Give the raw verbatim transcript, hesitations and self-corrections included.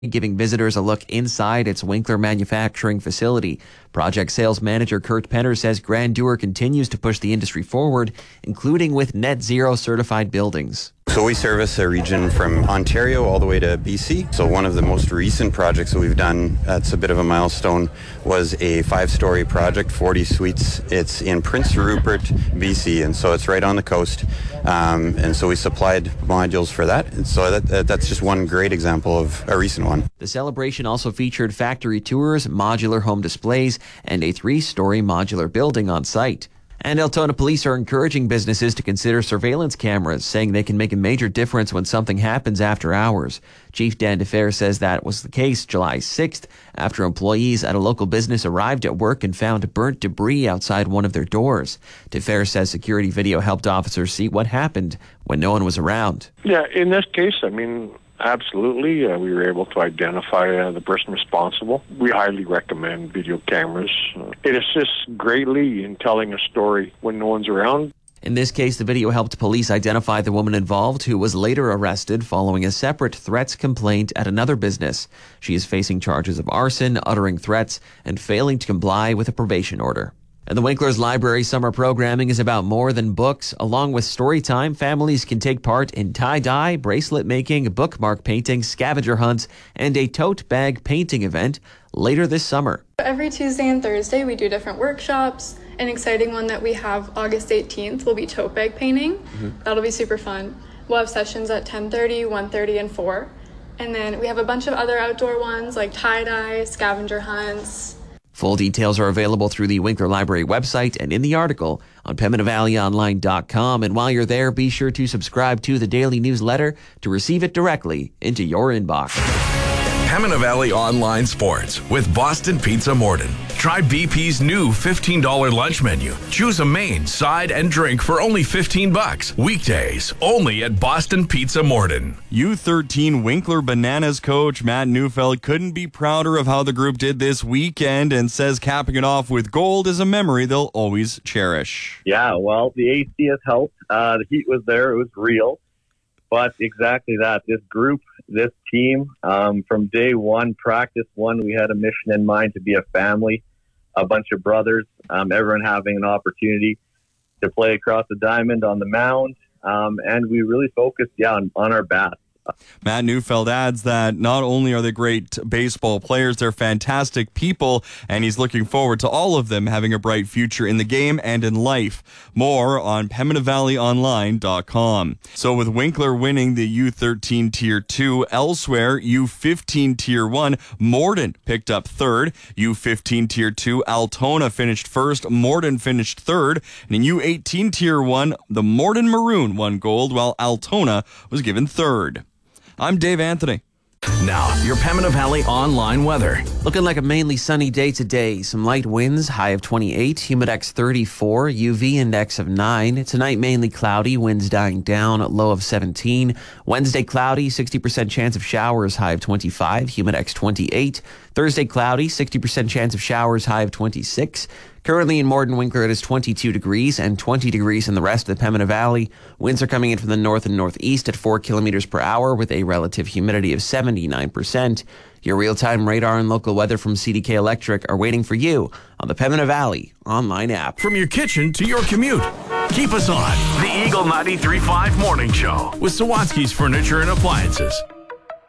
giving visitors a look inside its Winkler manufacturing facility. Project sales manager Kurt Penner says Grandeur continues to push the industry forward, including with net zero certified buildings. So we service a region from Ontario all the way to B C. So one of the most recent projects that we've done, that's a bit of a milestone, was a five-story project, forty suites. It's in Prince Rupert, B C, and so it's right on the coast. Um, and so we supplied modules for that. And so that, that, that's just one great example of a recent one. The celebration also featured factory tours, modular home displays, and a three-story modular building on site. And Altona police are encouraging businesses to consider surveillance cameras, saying they can make a major difference when something happens after hours. Chief Dan DeFer says that was the case July sixth after employees at a local business arrived at work and found burnt debris outside one of their doors. DeFer says security video helped officers see what happened when no one was around. Yeah, in this case, I mean, absolutely. Uh, we were able to identify uh, the person responsible. We highly recommend video cameras. Uh, it assists greatly in telling a story when no one's around. In this case, the video helped police identify the woman involved, who was later arrested following a separate threats complaint at another business. She is facing charges of arson, uttering threats, and failing to comply with a probation order. And the Winkler's Library summer programming is about more than books. Along with story time, families can take part in tie-dye, bracelet making, bookmark painting, scavenger hunts, and a tote bag painting event later this summer. Every Tuesday and Thursday, we do different workshops. An exciting one that we have August eighteenth will be tote bag painting. Mm-hmm. That'll be super fun. We'll have sessions at ten thirty, one thirty, and four. And then we have a bunch of other outdoor ones like tie-dye, scavenger hunts. Full details are available through the Winkler Library website and in the article on Pembina Valley Online dot com. And while you're there, be sure to subscribe to the daily newsletter to receive it directly into your inbox. Pembina Valley Online Sports with Boston Pizza Morden. Try B P's new fifteen dollars lunch menu. Choose a main, side, and drink for only fifteen bucks. Weekdays, only at Boston Pizza Morden. U thirteen Winkler Bananas coach Matt Neufeld couldn't be prouder of how the group did this weekend and says capping it off with gold is a memory they'll always cherish. Yeah, well, the A C has helped. Uh, the heat was there. It was real. But exactly that. This group, this team, um, from day one, practice one, we had a mission in mind to be a family, a bunch of brothers, um, everyone having an opportunity to play across the diamond on the mound. Um, and we really focused, yeah, on, on our bats. Matt Neufeld adds that not only are they great baseball players, they're fantastic people, and he's looking forward to all of them having a bright future in the game and in life. More on Pembina Valley Online dot com. So with Winkler winning the U thirteen Tier two, elsewhere, U fifteen Tier one, Morden picked up third. U fifteen Tier two, Altona finished first. Morden finished third. And in U eighteen Tier one, the Morden Maroon won gold, while Altona was given third. I'm Dave Anthony. Now, your Pembina Valley online weather. Looking like a mainly sunny day today. Some light winds, high of twenty-eight, humidex thirty-four, U V index of nine. Tonight, mainly cloudy, winds dying down, low of seventeen. Wednesday, cloudy, sixty percent chance of showers, high of twenty-five, humidex twenty-eight. Thursday, cloudy, sixty percent chance of showers, high of twenty-six. Currently in Morden Winkler, it is twenty-two degrees and twenty degrees in the rest of the Pembina Valley. Winds are coming in from the north and northeast at four kilometers per hour with a relative humidity of seventy-nine percent. Your real-time radar and local weather from C D K Electric are waiting for you on the Pembina Valley online app. From your kitchen to your commute, keep us on the Eagle ninety-three point five Morning Show with Sawatsky's Furniture and Appliances.